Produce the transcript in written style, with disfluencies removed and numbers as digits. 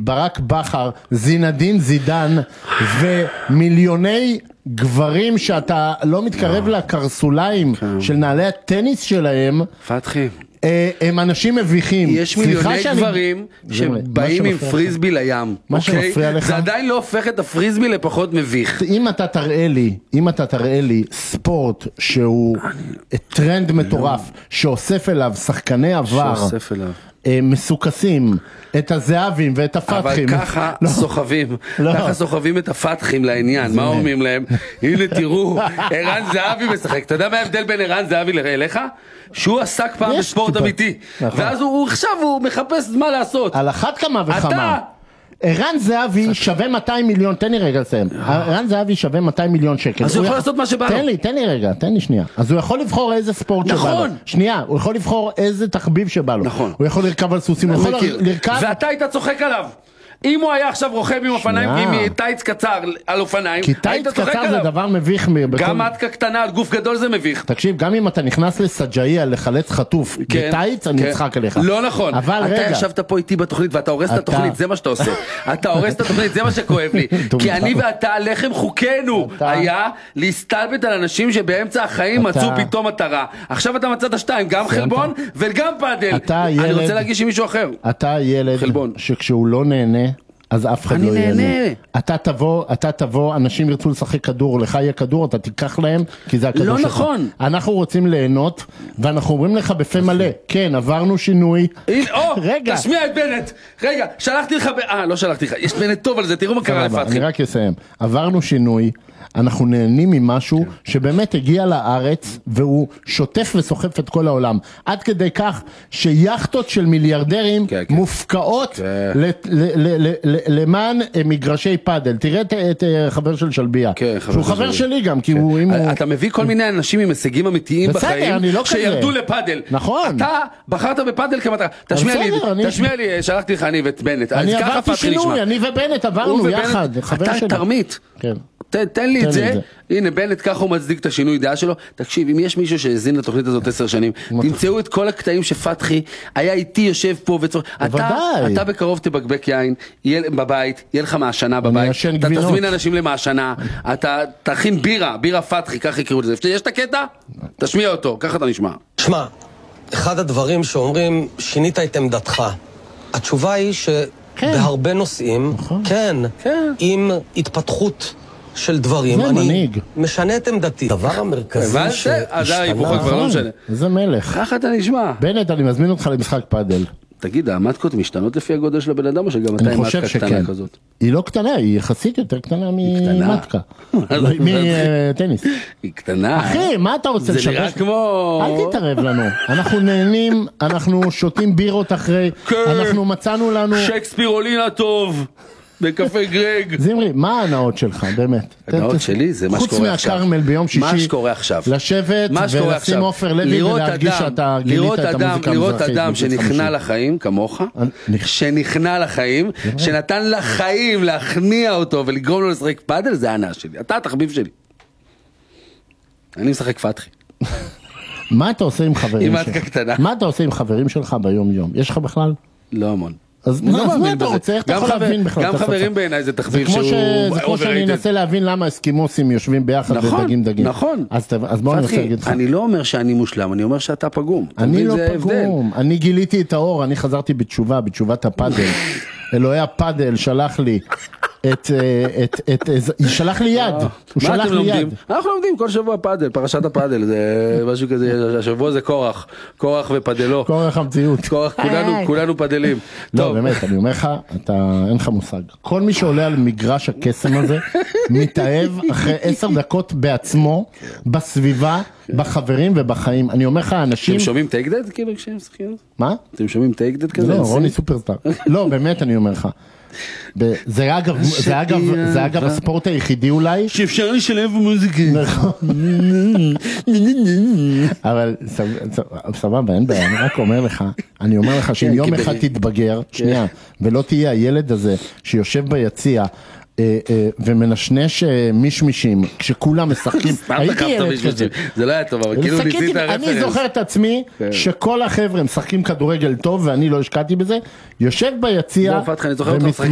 ברק בכר, זינדין זידן ומיליוני גברים שאתה לא מתקרב לקרסוליים של נעלי הטניס שלהם, פתחי, הם אנשים מביכים. יש מיליוני גברים שבאים עם פריסבי לים. מה שמפריע לך? זה עדיין לא הופך את הפריסבי לפחות מביך. אם אתה תראה לי ספורט שהוא טרנד מטורף, שאוסף אליו שחקני עבר, מסוכסים, את הזהבים ואת הפתחים. אבל ככה סוחבים את הפתחים לעניין. מה אומרים להם? הנה תראו, ערן זהבי משחק. אתה יודע מה ההבדל בין ערן זהבי אליך? שהוא עסק פעם בספורט אמיתי. ואז הוא עכשיו הוא מחפש מה לעשות. על אחת כמה וכמה. ערן זהבי שווה 200 מיליון, תן לי רגע לסיים. ערן זהבי שווה 200 מיליון שקל. אז הוא יכול לעשות מה שבא לו. תן לי שנייה. אז הוא יכול לבחור איזה ספורט שבא לו. שנייה, הוא יכול לבחור איזה תחביב שבא לו. הוא יכול לרכב על סוסים, הוא יכול לרכב... ואתה היית צוחק עליו. אם הוא היה עכשיו רוכב עם אופניים, עם טייץ קצר על אופניים, כי טייץ קצר זה דבר מביך. גם מתקה קטנה על גוף גדול זה מביך. תקשיב, גם אם אתה נכנס לסג'איה לחלץ חטוף בטייץ, אני אצחק עליך. לא נכון. אתה ישבת פה איתי בתוכנית ואתה הורס את התוכנית, זה מה שאתה עושה. אתה הורס את התוכנית, זה מה שכואב לי. כי אני ואתה, לחם חוקנו היה להסתלבט על אנשים שבאמצע החיים מצאו פתאום מטרה. עכשיו אתה מצאת שתיים, גם חלבון וגם פאדל. אני רוצה להגיש עם מישהו אחר. אתה ילד שכשהוא לא נהנה אז אף אחד לא יהנה. אתה תבוא, אנשים ירצו לשחק כדור, לך יהיה כדור, אתה תיקח להם, כי זה הכדור שלך. לא נכון. אנחנו רוצים ליהנות, ואנחנו אומרים לך בפה מלא, כן, עברנו שינוי. רגע. תשמיע את בנט. רגע, שלחתי לך, לא שלחתי לך, יש בנט טוב על זה, תראו מה קרה לפתחי. אני רק אסיים. עברנו שינוי, אנחנו נהנים ממשהו שבאמת הגיע לארץ והוא שוטף וסוחף את כל העולם. עד כדי כך שיחטות של מיליארדרים מופקעות למען מגרשי פאדל. תראה את חבר של שלביה, שהוא חבר שלי גם, כי הוא... אתה מביא כל מיני אנשים עם הישגים אמיתיים בחיים שירדו לפאדל. נכון. אתה בחרת בפאדל כמטרה. תשמיע לי, שלחתי לך אני ואת בנט. אני עברתי שינוי, אני ובנט עברנו יחד. אתה תרמית. כן. תן לי את זה. הנה בנט ככה הוא מצדיק את השינוי דעה שלו. תקשיב, אם יש מישהו שהזין לתוכנית הזאת 10 שנים, תמצאו את כל הקטעים שפתחי היה איתי יושב פה אתה בקרוב תבקבק יין בבית, יהיה לך מהשנה בבית, אתה תזמין אנשים למהשנה, אתה תכין בירה פתחי, ככה יקראו לזה. יש את הקטע? תשמיע אותו, ככה אתה נשמע. שמע, אחד הדברים שאומרים שינית את עמדתך, התשובה היא שבהרבה נושאים, כן, עם התפתחות של דברים, אני משנה את עמדתי. דבר המרכזי שהשתנה, איזה מלך. ככה אתה נשמע. בנט, אני מזמין אותך למשחק פאדל. תגיד, המתקות משתנות לפי הגודל של הבן אדם או שגם אתה עם מתקה קטנה כזאת? היא לא קטנה, היא יחסית יותר קטנה ממתקה. מטניס. היא קטנה. אחי, מה אתה רוצה לשבש? זה נראה כמו... אל תתערב לנו. אנחנו נהנים, אנחנו שותים בירות אחרי, אנחנו מצאנו לנו... שייקספיר אולינה טוב. בקפה גרג. זמרי, מה ההנאות שלך, באמת? ההנאות שלי זה מה שקורה עכשיו. חוץ מהקרמל ביום שישי. מה שקורה עכשיו. לשבת ולשים עופר לוי ולהרגיש שאתה גילית את המוזיקה המזרחית. לראות אדם שנכנע לחיים, כמוך, שנכנע לחיים, שנתן לחיים להכניע אותו ולגרום לו לשחק פאדל, זה ההנאה שלי. אתה התחביב שלי. אני משחק פתחי. מה אתה עושה עם חברים שלך? עם מתקה קטנה. מה אתה עושה עם חברים שלך ביום יום? יש לך בכלל? לא המון. אז מה אתה רוצה? איך אתה יכול להבין בכלל? גם חברים בעיניי זה תחביב שהוא זה כמו שאני אנסה להבין למה אסקימוסים יושבים ביחד ודגים דגים. נכון. אז בואו אני רוצה להגיד לך. אני לא אומר שאני מושלם, אני אומר שאתה פגום. אני לא פגום. אני גיליתי את האור, אני חזרתי בתשובת הפאדל. אלוהי הפאדל שלח לי שלח לי יד. הוא שלח לי יד. אנחנו לומדים כל שבוע פאדל, פרשת הפאדל, זה משהו כזה, השבוע זה קורח ופאדלו. קורח המציאות. כולנו פאדלים. לא, באמת, אני אומר לך, אין לך מושג. כל מי שעולה על מגרש הקסם הזה, מתאהב אחרי 10 דקות בעצמו, בסביבה, בחברים ובחיים. אני אומר לך, אנשים... אתם שומעים טייקדד כאילו כשהם שחקים? מה? אתם שומעים טייקדד כזה? לא, רוני סופרסטאר. לא, באמת אני אומר לך. זה אגב הספורט היחידי אולי שאפשר לשלב במוזיקה. אבל סבבה, אין בעיה. אני אומר לך שאם יום אחד תתבגר שנייה ולא תהיה הילד הזה שיושב ביציע ומנשנש מישמישים כשכולם משחקים, הייתי ילד כזה, זה לא היה טוב, אבל כאילו ניסית הרפרנס. אני זוכר את עצמי שכל החבר'ה משחקים כדורגל טוב ואני לא השקעתי בזה, יושב ביציע